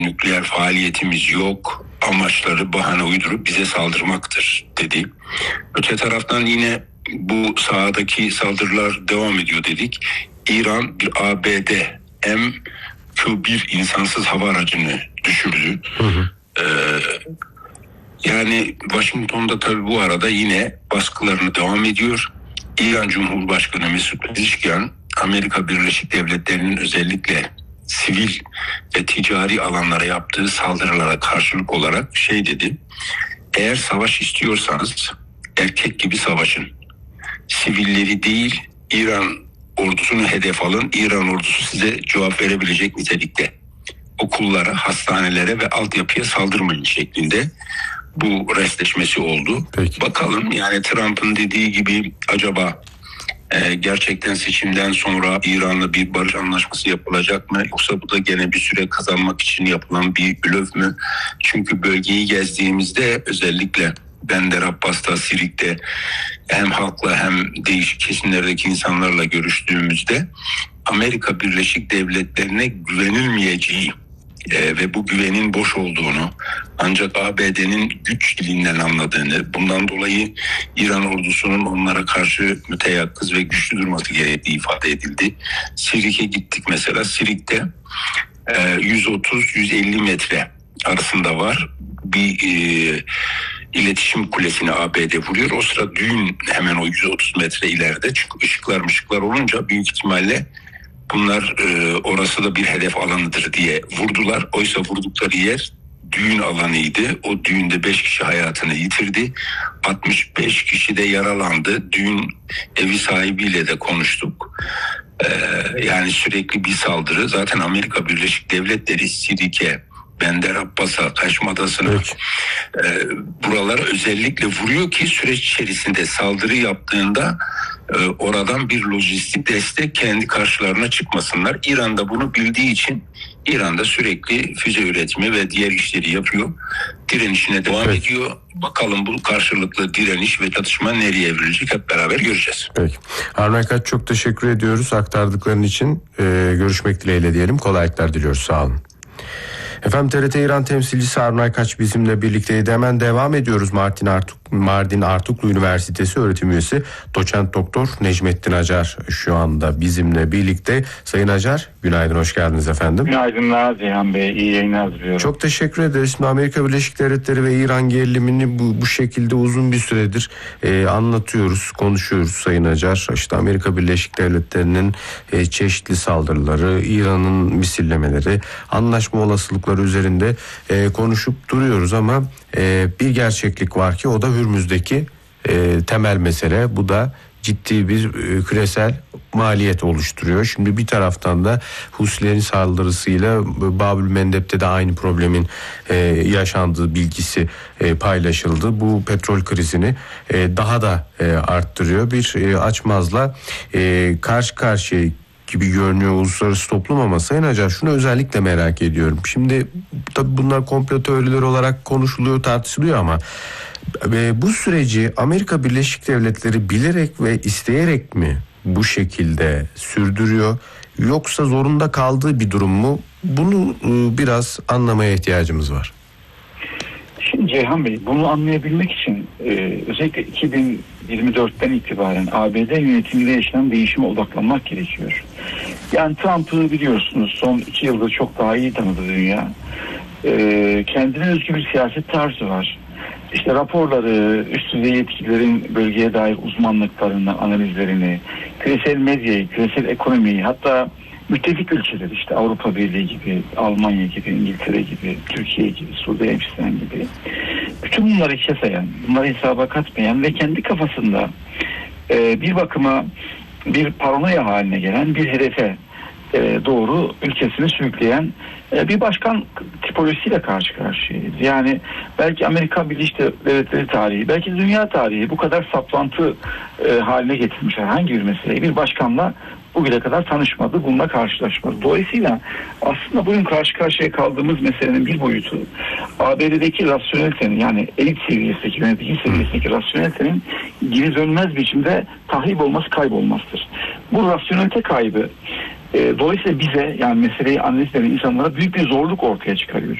nükleer faaliyetimiz yok. Amaçları bahane uydurup bize saldırmaktır dedi. Öte taraftan yine bu sahadaki saldırılar devam ediyor dedik. İran bir ABD MQ-1 insansız hava aracını düşürdü. Yani Washington'da tabii bu arada yine baskılarını devam ediyor. İran Cumhurbaşkanı Mesut Pezeshkian, Amerika Birleşik Devletleri'nin özellikle sivil ve ticari alanlara yaptığı saldırılara karşılık olarak dedi. Eğer savaş istiyorsanız erkek gibi savaşın. Sivilleri değil, İran ordusunu hedef alın. İran ordusu size cevap verebilecek nitelikte. Okullara, hastanelere ve altyapıya saldırmayın şeklinde bu restleşmesi oldu. Peki. Bakalım yani Trump'ın dediği gibi acaba gerçekten seçimden sonra İran'la bir barış anlaşması yapılacak mı? Yoksa bu da gene bir süre kazanmak için yapılan bir blöf mü? Çünkü bölgeyi gezdiğimizde özellikle Bender Abbas'ta, Sirik'te hem halkla hem değişik kesimlerdeki insanlarla görüştüğümüzde Amerika Birleşik Devletleri'ne güvenilmeyeceği ve bu güvenin boş olduğunu, ancak ABD'nin güç dilinden anladığını, bundan dolayı İran ordusunun onlara karşı müteyakkız ve güçlü durması gerektiği ifade edildi. Sirik'e gittik mesela. Sirik'te 130-150 metre arasında var bir iletişim kulesini ABD vuruyor. O sıra düğün hemen o 130 metre ileride. Çünkü ışıklar olunca büyük ihtimalle bunlar orası da bir hedef alanıdır diye vurdular. Oysa vurdukları yer düğün alanıydı. O düğünde 5 kişi hayatını yitirdi. 65 kişi de yaralandı. Düğün evi sahibiyle de konuştuk. Yani sürekli bir saldırı. Zaten Amerika Birleşik Devletleri Sirik'e, Bender Abbas'a, Kaşm Adası'na buralara özellikle vuruyor ki süreç içerisinde saldırı yaptığında oradan bir lojistik destek kendi karşılarına çıkmasınlar. İran da bunu bildiği için İran da sürekli füze üretimi ve diğer işleri yapıyor. Direnişine devam ediyor. Bakalım bu karşılıklı direniş ve çatışma nereye evrilecek hep beraber göreceğiz. Peki. Harun Aykaç, çok teşekkür ediyoruz aktardıkların için. Görüşmek dileğiyle diyelim. Kolaylıklar diliyoruz. Sağ olun. Efendim, TRT İran temsilcisi Harun Aykaç bizimle birlikteydi. Hemen devam ediyoruz. Mardin Artuklu Üniversitesi öğretim üyesi Doçent Doktor Necmettin Acar şu anda bizimle birlikte. Sayın Acar, günaydın, hoş geldiniz efendim. Günaydınlar Cihan Bey, iyi yayınlar diliyorum. Çok teşekkür ederiz. Şimdi Amerika Birleşik Devletleri ve İran gerilimini bu şekilde uzun bir süredir anlatıyoruz, konuşuyoruz Sayın Acar. İşte Amerika Birleşik Devletleri'nin çeşitli saldırıları, İran'ın misillemeleri, anlaşma olasılıkları üzerinde konuşup duruyoruz ama bir gerçeklik var ki o da Hürmüz'deki temel mesele. Bu da ciddi bir küresel maliyet oluşturuyor. Şimdi bir taraftan da Husilerin saldırısıyla Babül Mendeb'te de aynı problemin yaşandığı bilgisi paylaşıldı. Bu petrol krizini daha da arttırıyor. Bir açmazla karşı karşıya gibi görünüyor uluslararası toplum ama Sayın Acar, şunu özellikle merak ediyorum. Şimdi tabii bunlar komplo teorileri olarak konuşuluyor, tartışılıyor ama bu süreci Amerika Birleşik Devletleri bilerek ve isteyerek mi bu şekilde sürdürüyor, yoksa zorunda kaldığı bir durum mu? Bunu biraz anlamaya ihtiyacımız var. Şimdi Ceyhan Bey, bunu anlayabilmek için özellikle 2024'ten itibaren ABD yönetiminde yaşanan değişime odaklanmak gerekiyor. Yani Trump'ı biliyorsunuz, son 2 yıldır çok daha iyi tanıdı dünya. Kendine özgü bir siyaset tarzı var. İşte raporları, üst düzey yetkililerin bölgeye dair uzmanlıklarını, analizlerini, küresel medyayı, küresel ekonomiyi, hatta müttefik ülkeler, işte Avrupa Birliği gibi, Almanya gibi, İngiltere gibi, Türkiye gibi, Suudi Arabistan gibi, bütün bunları hiçe sayan, bunları hesaba katmayan ve kendi kafasında bir bakıma bir paranoya haline gelen bir hedefe doğru ülkesini sürükleyen bir başkan tipolojisiyle karşı karşıyayız. Yani belki Amerika Birleşik Devletleri tarihi, belki dünya tarihi bu kadar saplantı haline getirmiş herhangi bir meseleyi bir başkanla bugüne kadar tanışmadı, bununla karşılaşmadı. Dolayısıyla aslında bugün karşı karşıya kaldığımız meselenin bir boyutu ABD'deki rasyonelitenin, yani elit seviyesindeki, yönetici seviyesindeki rasyonelitenin geri dönmez biçimde tahrip olması, kaybolmasıdır. Bu rasyonelite kaybı Dolayısıyla bize, yani meseleyi analiz eden insanlara büyük bir zorluk ortaya çıkarıyor.